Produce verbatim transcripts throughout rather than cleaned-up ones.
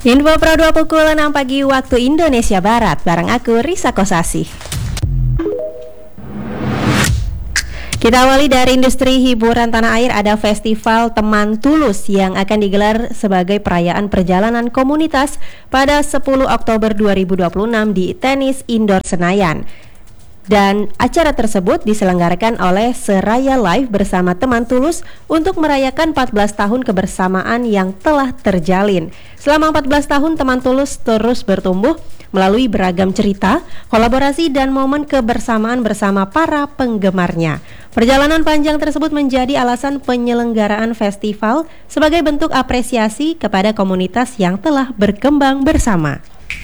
Info Pro dua pukul enam pagi waktu Indonesia Barat. Bareng aku Risa Kosasih. Kita awali dari industri hiburan tanah air. Ada Festival Teman Tulus yang akan digelar sebagai perayaan perjalanan komunitas pada sepuluh Oktober dua ribu dua puluh enam di Tenis Indoor Senayan. Dan acara tersebut diselenggarakan oleh Seraya Live bersama Teman Tulus untuk merayakan empat belas tahun kebersamaan yang telah terjalin. Selama empat belas tahun Teman Tulus terus bertumbuh melalui beragam cerita, kolaborasi dan momen kebersamaan bersama para penggemarnya. Perjalanan panjang tersebut menjadi alasan penyelenggaraan festival sebagai bentuk apresiasi kepada komunitas yang telah berkembang bersama.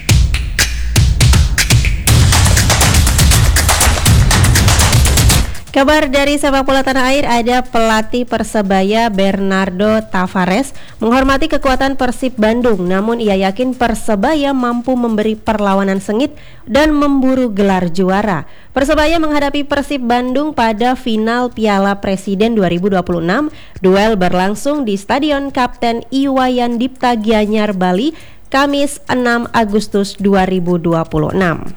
Kabar dari sepak bola tanah air, ada pelatih Persebaya Bernardo Tavares menghormati kekuatan Persib Bandung, namun ia yakin Persebaya mampu memberi perlawanan sengit dan memburu gelar juara. Persebaya menghadapi Persib Bandung pada final Piala Presiden dua ribu dua puluh enam. Duel berlangsung di Stadion Kapten Iwayan Dipta Gianyar, Bali, Kamis enam Agustus dua ribu dua puluh enam.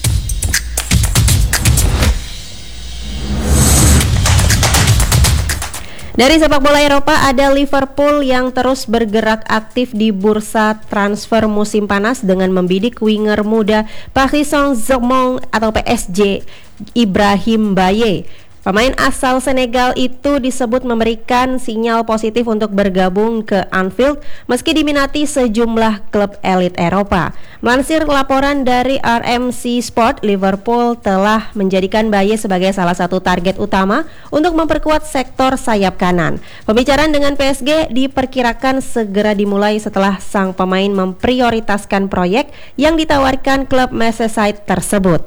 Dari sepak bola Eropa, ada Liverpool yang terus bergerak aktif di bursa transfer musim panas dengan membidik winger muda Paris Saint-Germain atau P S G Ibrahim Baye. Pemain asal Senegal itu disebut memberikan sinyal positif untuk bergabung ke Anfield meski diminati sejumlah klub elit Eropa. Melansir laporan dari R M C Sport, Liverpool telah menjadikan Baye sebagai salah satu target utama untuk memperkuat sektor sayap kanan. Pembicaraan dengan P S G diperkirakan segera dimulai setelah sang pemain memprioritaskan proyek yang ditawarkan klub Merseyside tersebut.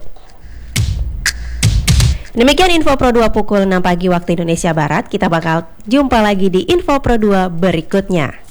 Demikian Info Pro dua pukul enam pagi waktu Indonesia Barat. Kita bakal jumpa lagi di Info Pro dua berikutnya.